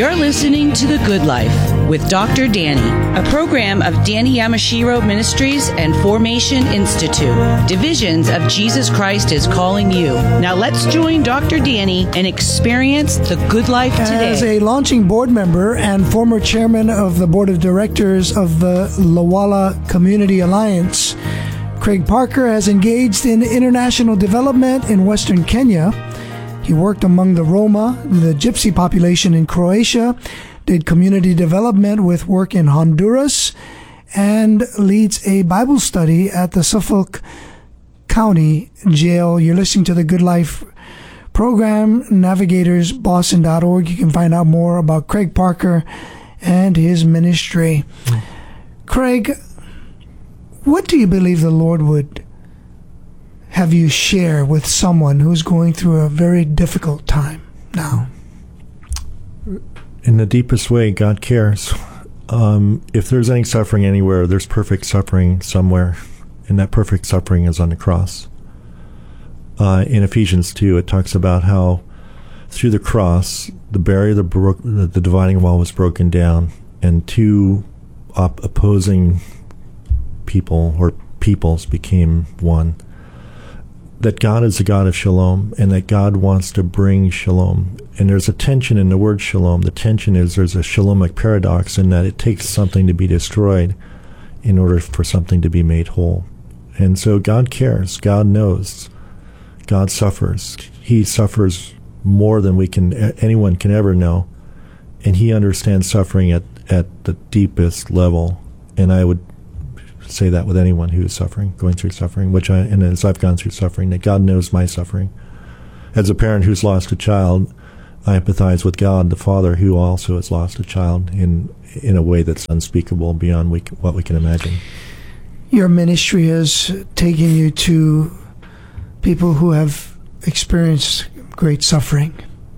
You're listening to The Good Life with Dr. Danny, a program of Danny Yamashiro Ministries and Formation Institute. Divisions of Jesus Christ is calling you. Now let's join Dr. Danny and experience the good life today. As a launching board member and former chairman of the board of directors of the Lawala Community Alliance, Craig Parker has engaged in international development in Western Kenya. He worked among the Roma, the Gypsy population in Croatia, did community development with work in Honduras, and leads a Bible study at the Suffolk County Jail. You're listening to the Good Life program, navigatorsboston.org. You can find out more about Craig Parker and his ministry. Craig, what do you believe the Lord would have you share with someone who's going through a very difficult time now? In the deepest way, God cares. If there's any suffering anywhere, there's perfect suffering somewhere, and that perfect suffering is on the cross. In Ephesians 2, it talks about how through the cross, the barrier, the dividing wall was broken down, and two opposing people or peoples became one. That God is the God of shalom, and that God wants to bring shalom. And there's a tension in the word shalom. The tension is there's a shalomic paradox in that it takes something to be destroyed in order for something to be made whole. And so God cares. God knows. God suffers. He suffers more than anyone can ever know. And he understands suffering at the deepest level. And I would say that with anyone who is suffering, going through suffering, and as I've gone through suffering, that God knows my suffering. As a parent who's lost a child, I empathize with God, the Father, who also has lost a child in a way that's unspeakable beyond what we can imagine. Your ministry has taken you to people who have experienced great suffering.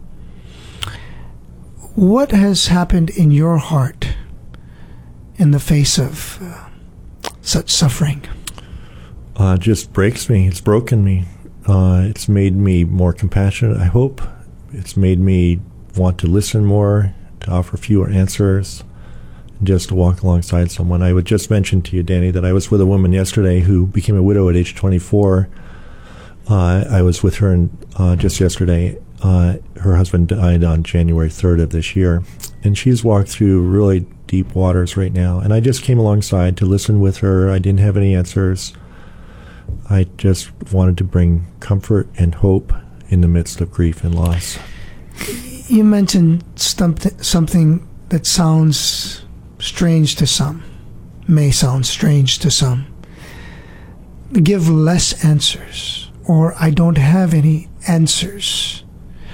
What has happened in your heart in the face of such suffering? It just breaks me. It's broken me. It's made me more compassionate, I hope. It's made me want to listen more, to offer fewer answers, just to walk alongside someone. I would just mention to you, Danny, that I was with a woman yesterday who became a widow at age 24. I was with her just yesterday. Her husband died on January 3rd of this year, and she's walked through really deep waters right now. And I just came alongside to listen with her. I didn't have any answers. I just wanted to bring comfort and hope in the midst of grief and loss. You mentioned something that sounds strange to some, may sound strange to some. Give less answers, or I don't have any answers.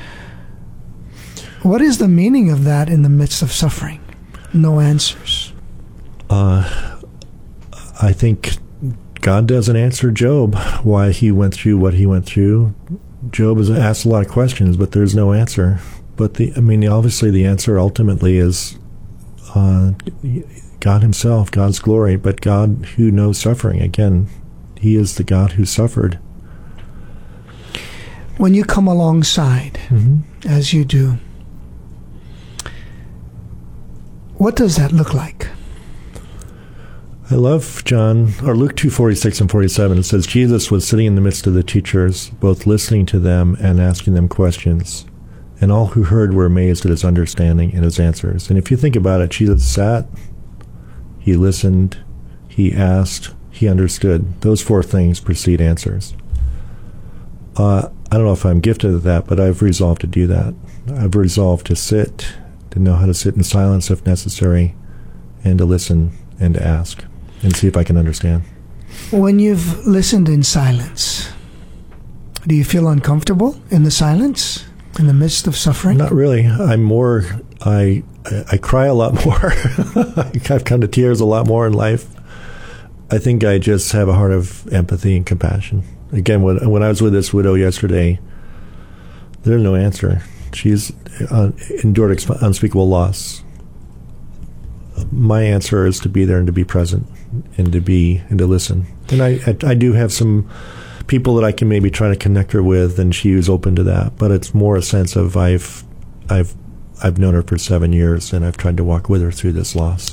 What is the meaning of that in the midst of suffering? No answers. I think God doesn't answer Job why he went through what he went through. Job has asked a lot of questions, but there's no answer. But obviously the answer ultimately is God himself, God's glory, but God who knows suffering. Again, he is the God who suffered. When you come alongside, as you do, what does that look like? I love Luke 2:46 and 47. It says, Jesus was sitting in the midst of the teachers, both listening to them and asking them questions. And all who heard were amazed at his understanding and his answers. And if you think about it, Jesus sat, he listened, he asked, he understood. Those four things precede answers. I don't know if I'm gifted at that, but I've resolved to do that. I've resolved to sit, to know how to sit in silence if necessary, and to listen and to ask and see if I can understand. When you've listened in silence, do you feel uncomfortable in the silence, in the midst of suffering? Not really. I cry a lot more. I've come to tears a lot more in life. I think I just have a heart of empathy and compassion. Again, when I was with this widow yesterday, there's no answer. She's endured unspeakable loss. My answer is to be there and to be present and to listen. And I do have some people that I can maybe try to connect her with, and she is open to that. But it's more a sense of I've I've known her for 7 years, and I've tried to walk with her through this loss.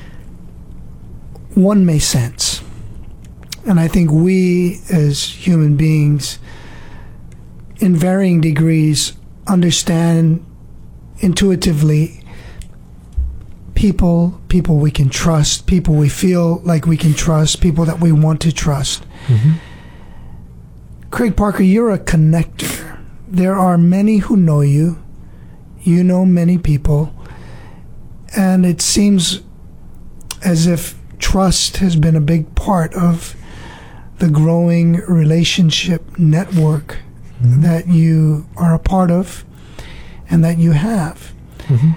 One may sense, and I think we as human beings, in varying degrees, understand intuitively people we can trust, people we feel like we can trust, people that we want to trust. Mm-hmm. Craig Parker, you're a connector. There are many who know you. You know many people. And it seems as if trust has been a big part of the growing relationship network mm-hmm. that you are a part of and that you have. Mm-hmm.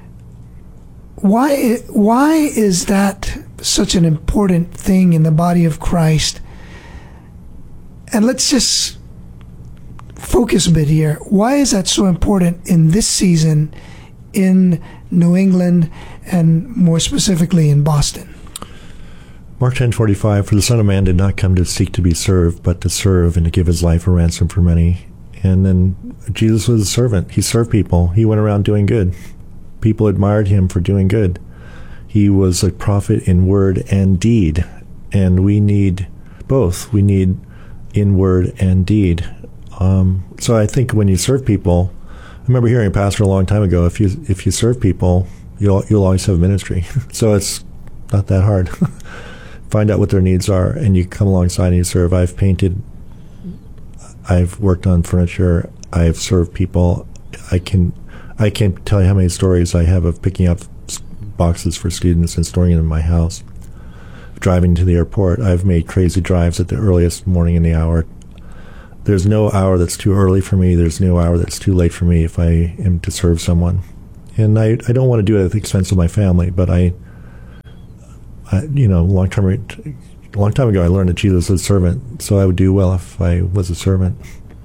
Why is that such an important thing in the body of Christ? And let's just focus a bit here. Why is that so important in this season in New England and more specifically in Boston? Mark 10:45, for the Son of Man did not come to seek to be served, but to serve and to give his life a ransom for many. And then Jesus was a servant. He served people. He went around doing good. People admired him for doing good. He was a prophet in word and deed. And we need both. We need in word and deed. So I think when you serve people, I remember hearing a pastor a long time ago, if you serve people, you'll always have ministry. So it's not that hard. Find out what their needs are, and you come alongside and you serve. I've painted, I've worked on furniture, I've served people. I can't tell you how many stories I have of picking up boxes for students and storing them in my house. Driving to the airport, I've made crazy drives at the earliest morning in the hour. There's no hour that's too early for me. There's no hour that's too late for me if I am to serve someone. And I don't want to do it at the expense of my family, but I a long time ago, I learned that Jesus was a servant, so I would do well if I was a servant.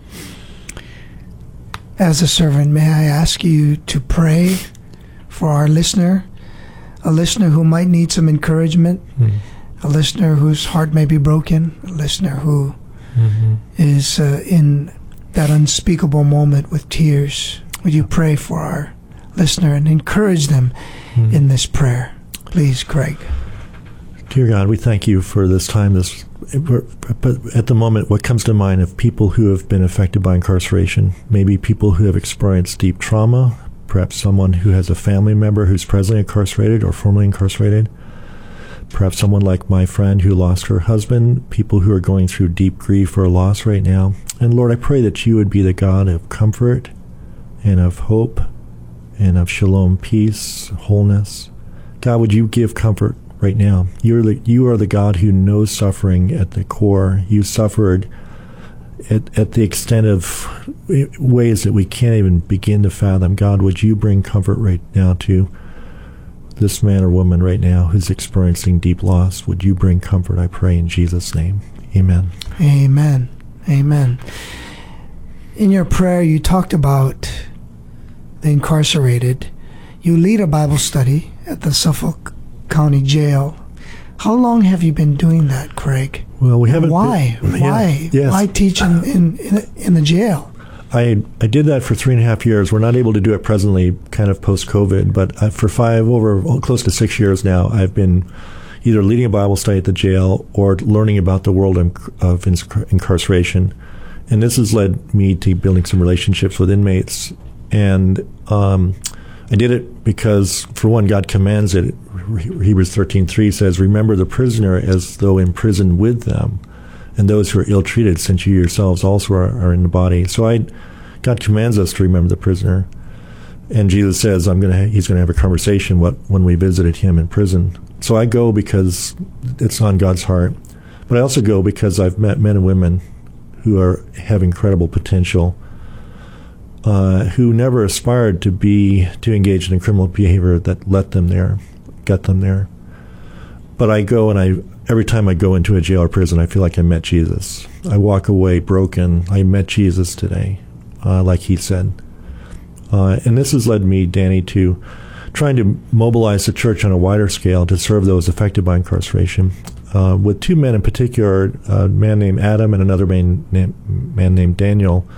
As a servant, may I ask you to pray for our listener, a listener who might need some encouragement, a listener whose heart may be broken, a listener who is in that unspeakable moment with tears. Would you pray for our listener and encourage them in this prayer? Please, Craig. Dear God, we thank you for this time. But at the moment, what comes to mind of people who have been affected by incarceration, maybe people who have experienced deep trauma, perhaps someone who has a family member who's presently incarcerated or formerly incarcerated, perhaps someone like my friend who lost her husband, people who are going through deep grief or loss right now. And Lord, I pray that you would be the God of comfort and of hope and of shalom, peace, wholeness. God, would you give comfort right now? You are the God who knows suffering at the core. You suffered at the extent of ways that we can't even begin to fathom. God, would you bring comfort right now to this man or woman right now who's experiencing deep loss? Would you bring comfort, I pray, in Jesus' name. Amen. Amen. Amen. In your prayer, you talked about the incarcerated. You lead a Bible study at the Suffolk County Jail. How long have you been doing that, Craig? Well, we haven't. Why? Why? Yes. Why teach in the jail? I did that for 3.5 years. We're not able to do it presently, kind of post-COVID, but for close to 6 years now, I've been either leading a Bible study at the jail or learning about the world of incarceration. And this has led me to building some relationships with inmates. And I did it because, for one, God commands it. Hebrews 13:3 says, "Remember the prisoner as though in prison with them, and those who are ill-treated, since you yourselves also are in the body." So God commands us to remember the prisoner. And Jesus says, he's going to have a conversation when we visited him in prison. So I go because it's on God's heart. But I also go because I've met men and women who have incredible potential, who never aspired to engage in criminal behavior that got them there. But I go, and every time I go into a jail or prison, I feel like I met Jesus. I walk away broken. I met Jesus today, like he said. And this has led me, Danny, to trying to mobilize the church on a wider scale to serve those affected by incarceration. With two men in particular, a man named Adam and another man named Daniel.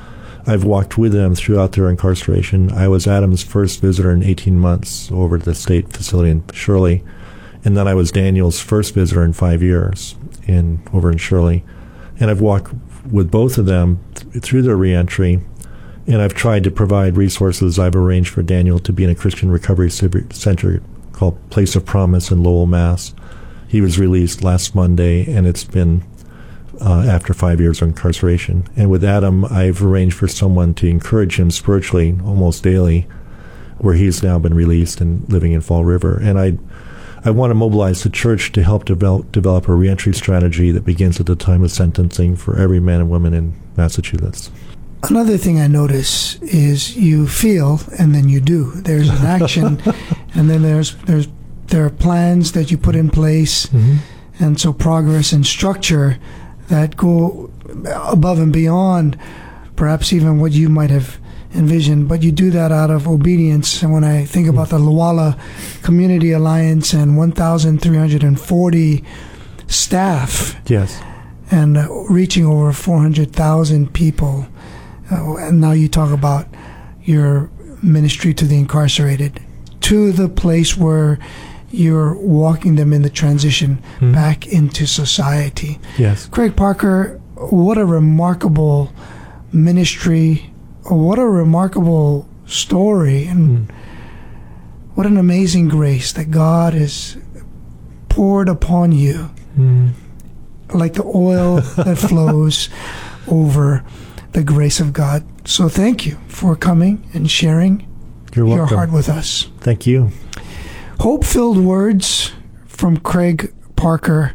I've walked with them throughout their incarceration. I was Adam's first visitor in 18 months over to the state facility in Shirley. And then I was Daniel's first visitor in 5 years over in Shirley. And I've walked with both of them through their reentry. And I've tried to provide resources. I've arranged for Daniel to be in a Christian recovery center called Place of Promise in Lowell, Mass. He was released last Monday, and it's been after 5 years of incarceration. And with Adam, I've arranged for someone to encourage him spiritually almost daily, where he's now been released and living in Fall River. And I want to mobilize the church to help develop a reentry strategy that begins at the time of sentencing for every man and woman in Massachusetts. Another thing I notice is you feel and then you do. There's an action, and then there are plans that you put in place, and so progress and structure that go above and beyond perhaps even what you might have envisioned, but you do that out of obedience. And when I think about the Lawala Community Alliance and 1,340 staff, yes, and reaching over 400,000 people, and now you talk about your ministry to the incarcerated, to the place where you're walking them in the transition back into society. Yes. Craig Parker, what a remarkable ministry, what a remarkable story, and what an amazing grace that God has poured upon you, like the oil that flows over the grace of God. So thank you for coming and sharing your heart with us. Thank you. Hope-filled words from Craig Parker,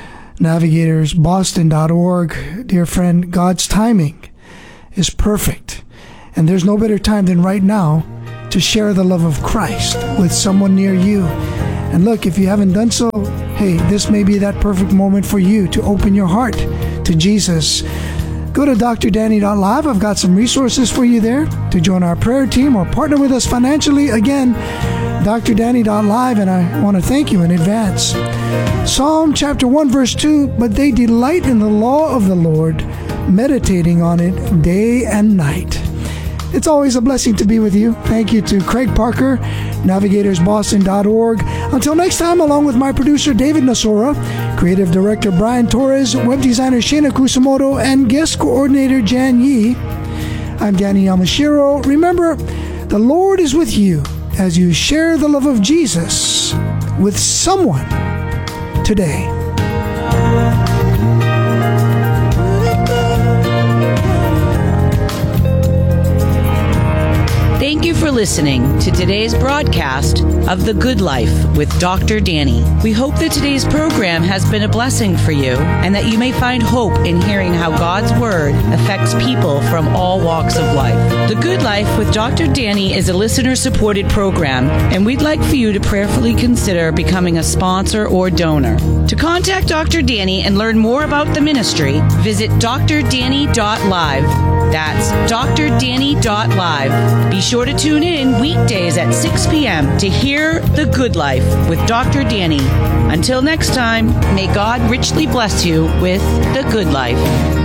NavigatorsBoston.org. Dear friend, God's timing is perfect, and there's no better time than right now to share the love of Christ with someone near you. And look, if you haven't done so, hey, this may be that perfect moment for you to open your heart to Jesus. Go to drdanny.live. I've got some resources for you there to join our prayer team or partner with us financially. Again, drdanny.live, and I want to thank you in advance. Psalm chapter 1, verse 2, but they delight in the law of the Lord, meditating on it day and night. It's always a blessing to be with you. Thank you to Craig Parker, NavigatorsBoston.org. Until next time, along with my producer, David Nasora, creative director, Brian Torres, web designer, Shana Kusamoto, and guest coordinator, Jan Yee, I'm Danny Yamashiro. Remember, the Lord is with you as you share the love of Jesus with someone today. Thank you for listening to today's broadcast of The Good Life with Dr. Danny. We hope that today's program has been a blessing for you and that you may find hope in hearing how God's Word affects people from all walks of life. The Good Life with Dr. Danny is a listener-supported program, and we'd like for you to prayerfully consider becoming a sponsor or donor. To contact Dr. Danny and learn more about the ministry, visit drdanny.live. That's drdanny.live. Be sure to tune in weekdays at 6 p.m. to hear The Good Life with Dr. Danny. Until next time, may God richly bless you with The Good Life.